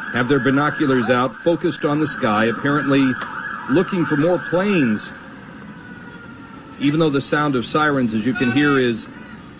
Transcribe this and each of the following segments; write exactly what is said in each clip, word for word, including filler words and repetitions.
have their binoculars out, focused on the sky, apparently looking for more planes. Even though the sound of sirens, as you can hear, is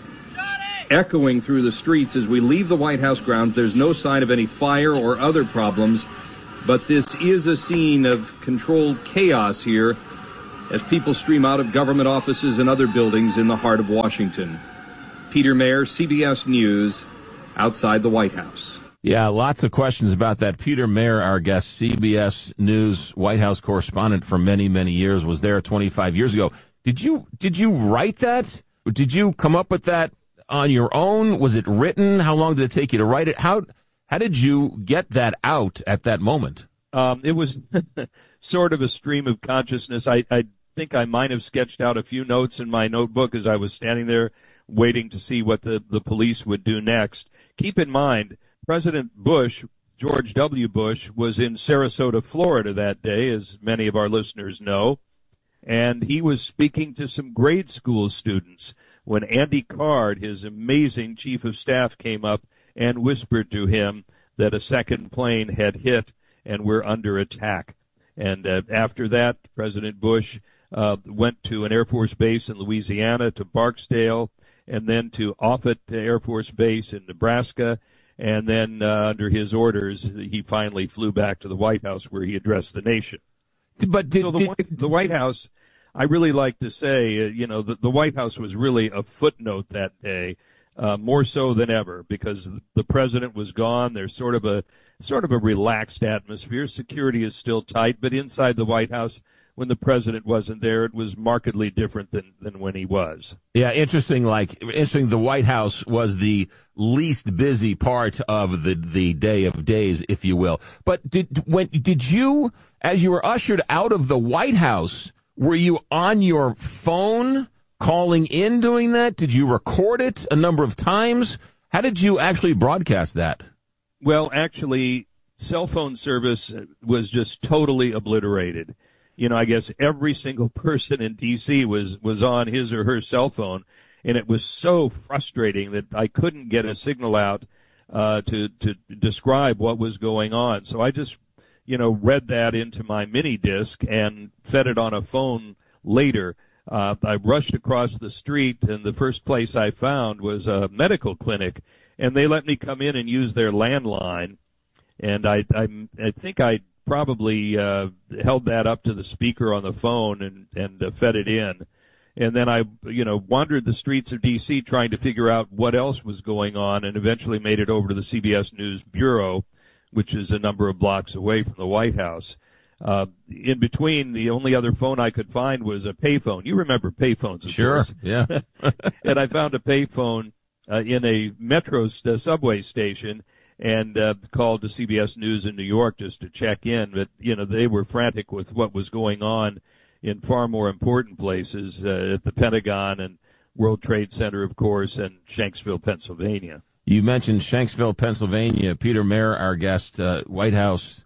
echoing through the streets as we leave the White House grounds, there's no sign of any fire or other problems. But this is a scene of controlled chaos here as people stream out of government offices and other buildings in the heart of Washington. Peter Mayer, C B S News, outside the White House. Yeah, lots of questions about that. Peter Mayer, our guest, C B S News White House correspondent for many, many years, was there twenty-five years ago. Did you did you write that? Did you come up with that on your own? Was it written? How long did it take you to write it? How how did you get that out at that moment? Um, it was sort of a stream of consciousness. I, I think I might have sketched out a few notes in my notebook as I was standing there waiting to see what the, the police would do next. Keep in mind, President Bush, George W. Bush, was in Sarasota, Florida that day, as many of our listeners know, and he was speaking to some grade school students when Andy Card, his amazing chief of staff, came up and whispered to him that a second plane had hit and we're under attack. And uh, after that, President Bush uh, went to an Air Force base in Louisiana, to Barksdale, and then to Offutt Air Force Base in Nebraska. And then uh, under his orders, he finally flew back to the White House where he addressed the nation. But did, so the, did, White, the White House, I really like to say, uh, you know, the, the White House was really a footnote that day, uh, more so than ever, because the president was gone. There's sort of a sort of a relaxed atmosphere. Security is still tight, but inside the White House, when the president wasn't there, it was markedly different than, than when he was. Yeah, interesting. Like, interesting. The White House was the least busy part of the, the day of days, if you will. But did, when, did you, as you were ushered out of the White House, were you on your phone calling in doing that? Did you record it a number of times? How did you actually broadcast that? Well, actually, cell phone service was just totally obliterated. You know, I guess every single person in D C was, was on his or her cell phone, and it was so frustrating that I couldn't get a signal out uh, to, to describe what was going on. So I just, you know, read that into my mini disc and fed it on a phone later. Uh, I rushed across the street, and the first place I found was a medical clinic, and they let me come in and use their landline. And I, I, I think I probably uh, held that up to the speaker on the phone and, and uh, fed it in. And then I, you know, wandered the streets of D C trying to figure out what else was going on, and eventually made it over to the C B S News Bureau, which is a number of blocks away from the White House. Uh, in between, the only other phone I could find was a payphone. You remember payphones, of sure, course. Yeah. And I found a payphone uh, in a metro uh, subway station, and uh, called to C B S News in New York just to check in. But, you know, they were frantic with what was going on in far more important places, uh, at the Pentagon and World Trade Center, of course, and Shanksville, Pennsylvania. You mentioned Shanksville, Pennsylvania. Peter Mayer, our guest, uh, White House,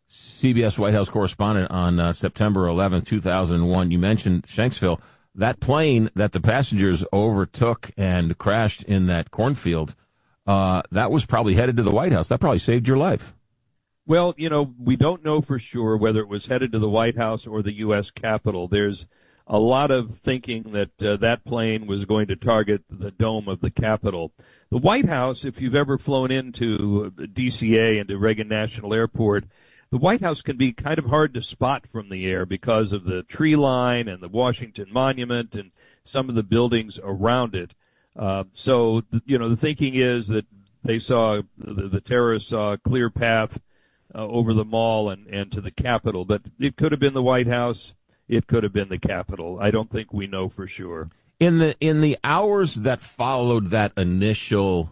C B S White House correspondent on uh, September eleventh, two thousand one. You mentioned Shanksville. That plane that the passengers overtook and crashed in that cornfield, uh, that was probably headed to the White House. That probably saved your life. Well, you know, we don't know for sure whether it was headed to the White House or the U S Capitol. There's a lot of thinking that uh, that plane was going to target the dome of the Capitol. The White House, if you've ever flown into D C A, into Reagan National Airport, the White House can be kind of hard to spot from the air because of the tree line and the Washington Monument and some of the buildings around it. Uh, so, you know, the thinking is that they saw, the, the terrorists saw a clear path uh, over the mall and, and to the Capitol. But it could have been the White House. It could have been the Capitol. I don't think we know for sure. In the in the hours that followed that initial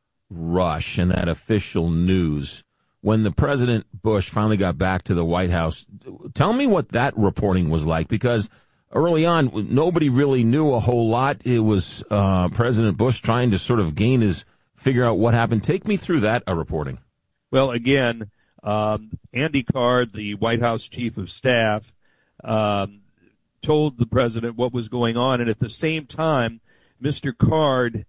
rush and that official news, when the President Bush finally got back to the White House, tell me what that reporting was like, because early on, nobody really knew a whole lot. It was uh, President Bush trying to sort of gain his, figure out what happened. Take me through that uh, reporting. Well, again, um, Andy Card, the White House chief of staff, um, told the president what was going on, and at the same time, Mister Card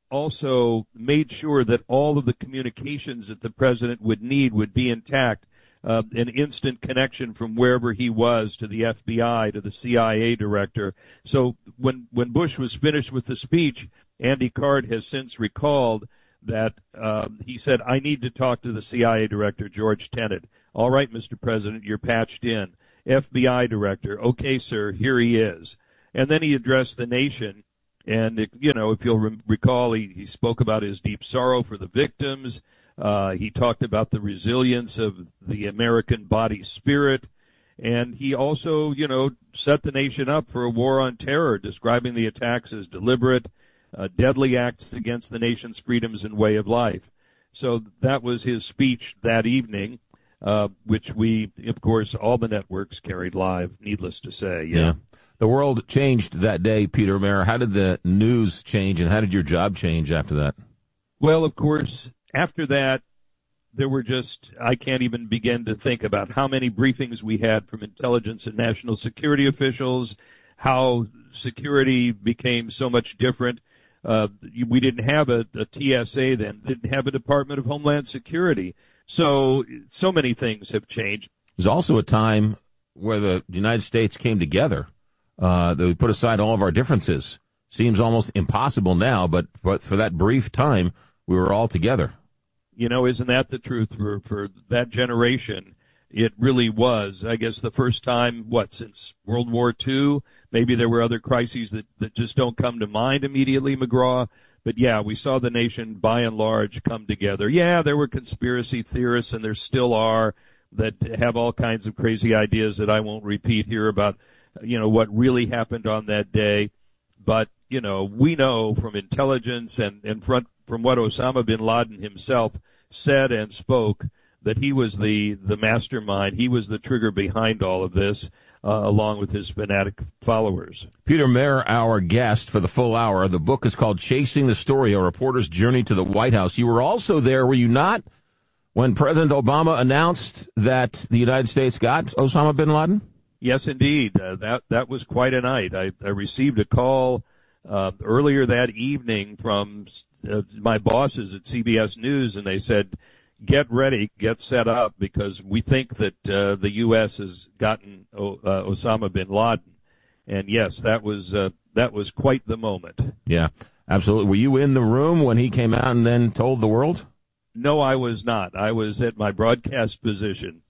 also made sure that all of the communications that the president would need would be intact. Uh, an instant connection from wherever he was to the F B I, to the C I A director. So when when Bush was finished with the speech, Andy Card has since recalled that uh, he said, I need to talk to the C I A director, George Tenet. All right, Mister President, you're patched in. F B I director, okay, sir, here he is. And then he addressed the nation. And, it, you know, if you'll re- recall, he, he spoke about his deep sorrow for the victims. Uh, he talked about the resilience of the American body spirit. And he also, you know, set the nation up for a war on terror, describing the attacks as deliberate, uh, deadly acts against the nation's freedoms and way of life. So that was his speech that evening, uh, which we, of course, all the networks carried live, needless to say. Yeah. yeah. The world changed that day, Peter Mayer. How did the news change, and how did your job change after that? Well, of course, after that, there were just, I can't even begin to think about how many briefings we had from intelligence and national security officials, how security became so much different. Uh, we didn't have a, a T S A then, didn't have a Department of Homeland Security. So, so many things have changed. There's also a time where the United States came together, uh, that we put aside all of our differences. Seems almost impossible now, but, but for that brief time, we were all together. You know, isn't that the truth for, for that generation? It really was. I guess the first time, what, since World War Two? Maybe there were other crises that, that just don't come to mind immediately, McGraw. But, yeah, we saw the nation, by and large, come together. Yeah, there were conspiracy theorists, and there still are, that have all kinds of crazy ideas that I won't repeat here about, you know, what really happened on that day. But, you know, we know from intelligence and, and front, from what Osama bin Laden himself said and spoke, that he was the, the mastermind. He was the trigger behind all of this, uh, along with his fanatic followers. Peter Mayer, our guest for the full hour. The book is called Chasing the Story, A Reporter's Journey to the White House. You were also there, were you not, when President Obama announced that the United States got Osama bin Laden? Yes, indeed. Uh, that that was quite a night. I, I received a call uh, earlier that evening from uh, my bosses at C B S News, and they said, get ready, get set up, because we think that uh, the U S has gotten o- uh, Osama bin Laden. And yes, that was uh, that was quite the moment. Yeah, absolutely. Were you in the room when he came out and then told the world? No, I was not. I was at my broadcast position.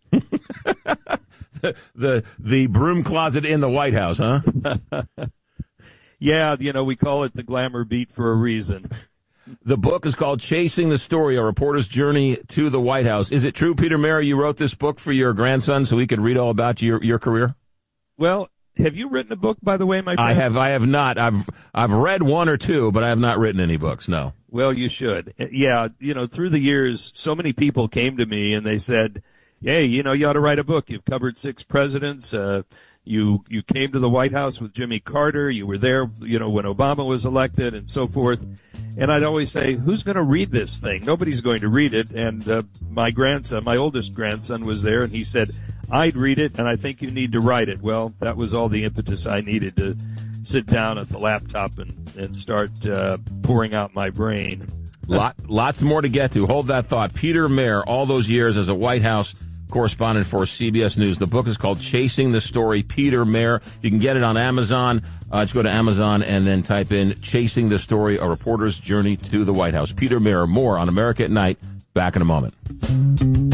the, the the broom closet in the White House, huh? Yeah, you know, we call it the glamour beat for a reason. The book is called Chasing the Story, A Reporter's Journey to the White House. Is it true, Peter Mayer, you wrote this book for your grandson so he could read all about your, your career? Well, have you written a book, by the way, my friend? I have I have not. I've I've read one or two, but I have not written any books, no. Well, you should. Yeah, you know, through the years, so many people came to me and they said, hey, you know, you ought to write a book. You've covered six presidents. Uh, you you came to the White House with Jimmy Carter. You were there, you know, when Obama was elected and so forth. And I'd always say, who's going to read this thing? Nobody's going to read it. And uh, my grandson, my oldest grandson, was there, and he said, I'd read it, and I think you need to write it. Well, that was all the impetus I needed to sit down at the laptop and, and start uh, pouring out my brain. Lot, lots more to get to. Hold that thought. Peter Mayer, all those years as a White House correspondent for C B S News. The book is called Chasing the Story, Peter Mayer. You can get it on Amazon. Uh, just go to Amazon and then type in Chasing the Story, A Reporter's Journey to the White House. Peter Mayer, more on America at Night. Back in a moment.